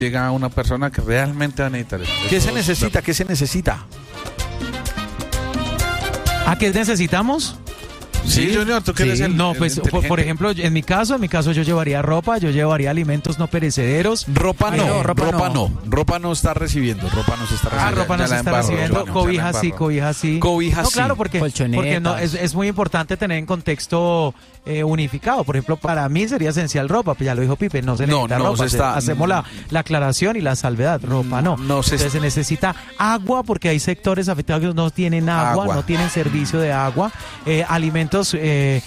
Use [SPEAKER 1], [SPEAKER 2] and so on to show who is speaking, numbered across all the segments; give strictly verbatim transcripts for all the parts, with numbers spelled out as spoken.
[SPEAKER 1] llega una persona que realmente va a necesitar eso.
[SPEAKER 2] ¿Qué
[SPEAKER 1] Eso
[SPEAKER 2] se necesita? ¿Qué se necesita?
[SPEAKER 3] ¿A qué necesitamos?
[SPEAKER 1] Sí, Junior, tú que eres
[SPEAKER 3] Sí,
[SPEAKER 1] el
[SPEAKER 3] no,
[SPEAKER 1] el
[SPEAKER 3] pues por,
[SPEAKER 1] inteligente.
[SPEAKER 3] por ejemplo, en mi caso, en mi caso yo llevaría ropa, yo llevaría alimentos no perecederos.
[SPEAKER 2] Ropa
[SPEAKER 3] Ay,
[SPEAKER 2] no,
[SPEAKER 3] no,
[SPEAKER 2] ropa,
[SPEAKER 3] ropa
[SPEAKER 2] no.
[SPEAKER 3] no.
[SPEAKER 2] ropa no está recibiendo, ropa no se está
[SPEAKER 3] Ah,
[SPEAKER 2] recibiendo.
[SPEAKER 3] ropa no
[SPEAKER 1] ya
[SPEAKER 3] se
[SPEAKER 1] la
[SPEAKER 3] está
[SPEAKER 1] embarró,
[SPEAKER 3] recibiendo,
[SPEAKER 1] ya la
[SPEAKER 3] cobijas sí,
[SPEAKER 1] embarró.
[SPEAKER 3] cobijas sí.
[SPEAKER 2] Cobijas
[SPEAKER 3] no,
[SPEAKER 2] sí.
[SPEAKER 3] claro, porque,
[SPEAKER 4] Colchonetas.
[SPEAKER 3] porque no, es, es muy importante tener en contexto eh, unificado. Por ejemplo, para mí sería esencial ropa, pues ya lo dijo Pipe, no se
[SPEAKER 2] No,
[SPEAKER 3] necesita
[SPEAKER 2] no
[SPEAKER 3] ropa.
[SPEAKER 2] se está-
[SPEAKER 3] Hacemos la, la aclaración y la salvedad, ropa no.
[SPEAKER 2] No se
[SPEAKER 3] Entonces se necesita agua, porque hay sectores afectados que no tienen agua,
[SPEAKER 1] Agua.
[SPEAKER 3] no tienen servicio de agua. Eh, alimentos... Eh,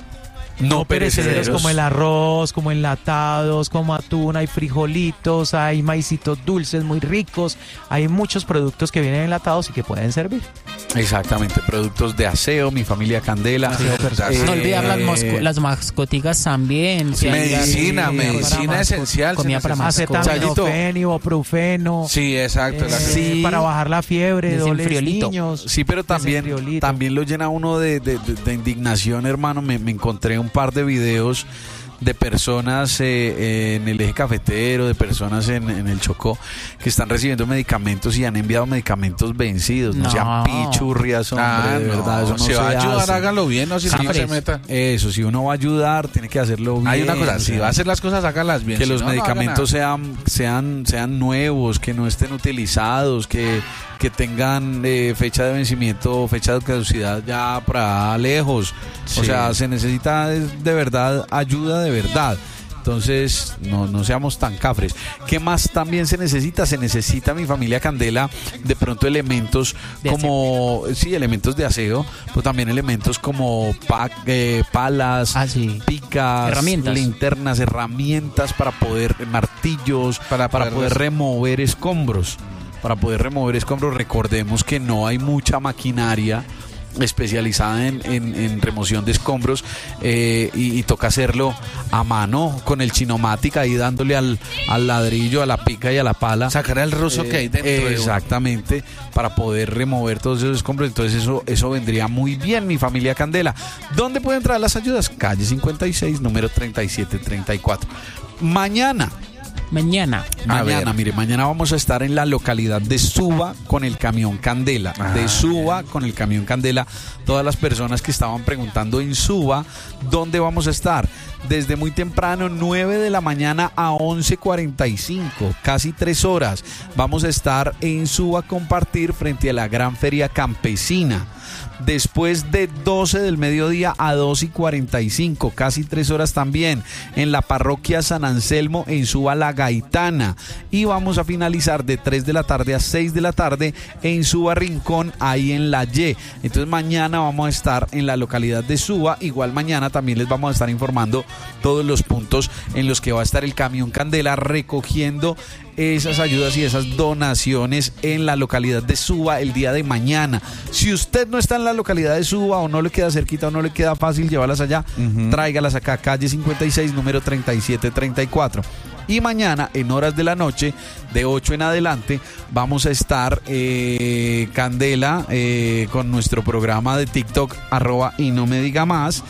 [SPEAKER 2] No
[SPEAKER 3] perecederos
[SPEAKER 2] perecederos.
[SPEAKER 3] como el arroz, como enlatados, como atún, hay frijolitos, hay maicitos dulces muy ricos, hay muchos productos que vienen enlatados y que pueden servir.
[SPEAKER 2] Exactamente, productos de aseo, mi familia Candela.
[SPEAKER 1] Aseo personal.
[SPEAKER 4] No
[SPEAKER 2] Eh,
[SPEAKER 4] olvidar las, mosco- las mascoticas también.
[SPEAKER 3] Sí,
[SPEAKER 1] medicina,
[SPEAKER 3] sí,
[SPEAKER 1] medicina
[SPEAKER 3] para
[SPEAKER 1] esencial.
[SPEAKER 4] comida
[SPEAKER 1] se
[SPEAKER 4] para
[SPEAKER 1] necesita.
[SPEAKER 4] mascotas.
[SPEAKER 3] Acetaminofén, ibuprofeno,
[SPEAKER 1] Sí, exacto. la-
[SPEAKER 3] eh,
[SPEAKER 2] Sí.
[SPEAKER 3] para bajar la fiebre, dobles
[SPEAKER 4] Desenfriolito.
[SPEAKER 3] niños.
[SPEAKER 2] Sí, pero también,
[SPEAKER 3] Desenfriolito.
[SPEAKER 2] también lo llena uno de, de- de- de indignación, hermano. Me, me encontré un par de videos de personas eh, eh, en el eje cafetero, de personas en, en el Chocó, que están recibiendo medicamentos y han enviado medicamentos vencidos. No,
[SPEAKER 4] No.
[SPEAKER 2] sean pichurrias, hombre,
[SPEAKER 1] Ah,
[SPEAKER 2] de
[SPEAKER 1] no,
[SPEAKER 2] verdad, eso no
[SPEAKER 1] si
[SPEAKER 2] se
[SPEAKER 1] va a ayudar,
[SPEAKER 2] hace.
[SPEAKER 1] hágalo bien, no si no
[SPEAKER 4] Cafres.
[SPEAKER 1] se meta.
[SPEAKER 2] Eso, si uno va a ayudar, tiene que hacerlo bien.
[SPEAKER 1] Hay una cosa,
[SPEAKER 2] o
[SPEAKER 1] si
[SPEAKER 2] sea,
[SPEAKER 1] va a hacer las cosas, hágalas bien.
[SPEAKER 2] que
[SPEAKER 1] si
[SPEAKER 2] los
[SPEAKER 1] no, no haga
[SPEAKER 2] medicamentos
[SPEAKER 1] nada.
[SPEAKER 2] sean, sean, sean nuevos, que no estén utilizados, que, que tengan eh, fecha de vencimiento, fecha de caducidad ya para lejos. O
[SPEAKER 1] Sí.
[SPEAKER 2] sea, se necesita de de verdad ayuda de verdad. Entonces, no, no seamos tan cafres. ¿Qué más también se necesita? Se necesita, mi familia Candela, de pronto elementos
[SPEAKER 4] De
[SPEAKER 2] como, sí, elementos de aseo, pero también elementos como pa- eh, palas,
[SPEAKER 4] Ah, sí.
[SPEAKER 2] picas,
[SPEAKER 4] Herramientas.
[SPEAKER 2] linternas, herramientas para poder, martillos,
[SPEAKER 1] Para
[SPEAKER 2] para,
[SPEAKER 1] poder
[SPEAKER 2] poder
[SPEAKER 1] res-
[SPEAKER 2] remover escombros. Para poder remover escombros, recordemos que no hay mucha maquinaria especializada en, en- en remoción de escombros eh, y, y toca hacerlo a mano con el Chinomatic ahí dándole al, al ladrillo, a la pica y a la pala.
[SPEAKER 1] Sacar el ruso que hay dentro de uno.
[SPEAKER 2] Exactamente, para poder remover todos esos escombros. Entonces eso, eso vendría muy bien, mi familia Candela. ¿Dónde pueden traer las ayudas? Calle cincuenta y seis, número treinta y siete treinta y cuatro. Mañana,
[SPEAKER 4] Mañana.
[SPEAKER 1] A
[SPEAKER 2] mañana,
[SPEAKER 1] ver.
[SPEAKER 2] mire, mañana vamos a estar en la localidad de Suba con el camión Candela.
[SPEAKER 1] Ah,
[SPEAKER 2] de Suba con el camión Candela. Todas las personas que estaban preguntando en Suba, ¿dónde vamos a estar? Desde muy temprano, nueve de la mañana a once cuarenta y cinco, casi tres horas. Vamos a estar en Suba a compartir frente a la Gran Feria Campesina. Después de doce del mediodía a dos y cuarenta y cinco, casi tres horas también, en la parroquia San Anselmo en Suba La Gaitana. Y vamos a finalizar de tres de la tarde a seis de la tarde en Suba Rincón, ahí en la Y. Entonces mañana vamos a estar en la localidad de Suba. Igual mañana también les vamos a estar informando todos los puntos en los que va a estar el camión Candela recogiendo esas ayudas y esas donaciones en la localidad de Suba el día de mañana. Si usted no está en la localidad de Suba o no le queda cerquita o no le queda fácil llevarlas allá,
[SPEAKER 1] Ujú.
[SPEAKER 2] tráigalas acá, calle cincuenta y seis, número treinta y siete treinta y cuatro. Y mañana, en horas de la noche, de ocho en adelante, vamos a estar eh, Candela eh, con nuestro programa de TikTok, arroba y no me diga más.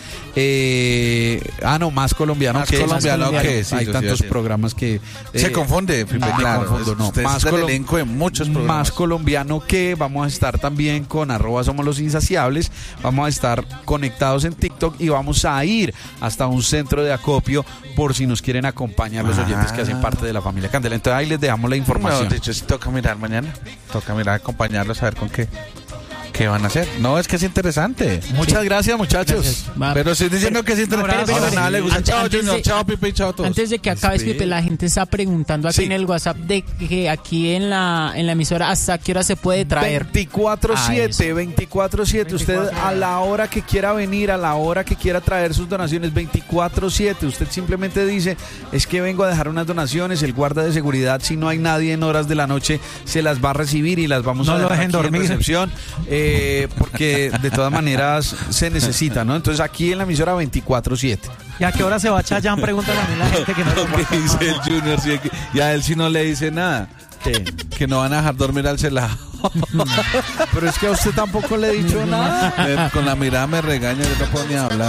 [SPEAKER 2] Eh, ah, no, más colombiano
[SPEAKER 1] Más
[SPEAKER 2] que
[SPEAKER 1] colombiano
[SPEAKER 2] Hay-
[SPEAKER 1] que, sí,
[SPEAKER 2] hay
[SPEAKER 1] eso sí,
[SPEAKER 2] tantos
[SPEAKER 1] así.
[SPEAKER 2] programas que
[SPEAKER 1] Se
[SPEAKER 2] eh,
[SPEAKER 1] confunde, Pipe,
[SPEAKER 2] me
[SPEAKER 1] claro.
[SPEAKER 2] confundo, no.
[SPEAKER 1] Usted
[SPEAKER 2] Más
[SPEAKER 1] es del
[SPEAKER 2] colo-
[SPEAKER 1] elenco de muchos programas.
[SPEAKER 2] Más colombiano que vamos a estar también con arroba somos los insaciables, vamos a estar conectados en TikTok y vamos a ir hasta un centro de acopio por si nos quieren acompañar los
[SPEAKER 1] Ah.
[SPEAKER 2] oyentes que hacen parte de la familia Candela. Entonces ahí les dejamos la información.
[SPEAKER 1] Mejor dicho, sí toca mirar mañana. Toca mirar, acompañarlos a ver con qué, qué van a hacer. No, es que es interesante.
[SPEAKER 2] Muchas gracias, muchachos.
[SPEAKER 4] Gracias. Va.
[SPEAKER 1] Pero estoy diciendo que es interesante.
[SPEAKER 4] Ahora,
[SPEAKER 1] Ahora
[SPEAKER 4] sí.
[SPEAKER 1] nada le gusta.
[SPEAKER 4] Antes-
[SPEAKER 1] Chao,
[SPEAKER 4] antes
[SPEAKER 1] Junior.
[SPEAKER 4] de-
[SPEAKER 1] Chao, Pipe, y chao a todos.
[SPEAKER 4] Antes de que acabes, Pipe, la gente está preguntando aquí
[SPEAKER 2] Sí.
[SPEAKER 4] en el WhatsApp de que aquí en la en la emisora hasta qué hora se puede traer.
[SPEAKER 2] veinticuatro
[SPEAKER 4] Ah,
[SPEAKER 2] siete,
[SPEAKER 4] eso.
[SPEAKER 2] veinticuatro siete. Usted a la hora que quiera venir, a la hora que quiera traer sus donaciones, veinticuatro siete. Usted simplemente dice, es que vengo a dejar unas donaciones, el guarda de seguridad, si no hay nadie en horas de la noche, se las va a recibir y las vamos
[SPEAKER 3] No
[SPEAKER 2] a
[SPEAKER 3] lo
[SPEAKER 2] dejar
[SPEAKER 3] dejen
[SPEAKER 2] aquí en
[SPEAKER 3] dormir.
[SPEAKER 2] recepción, eh, porque de todas maneras se necesita, ¿no? Entonces aquí en la emisora veinticuatro siete.
[SPEAKER 3] ¿Y a qué hora se va Chayán? Pregúntale a mí la gente que no
[SPEAKER 1] Lo que dice el Junior, sí, que- y a él sí no le dice nada.
[SPEAKER 2] ¿Qué?
[SPEAKER 1] Que no van a dejar dormir al celado.
[SPEAKER 2] Pero es que a usted tampoco le he dicho nada.
[SPEAKER 1] Me- Con la mirada me regaña, yo no puedo ni hablar.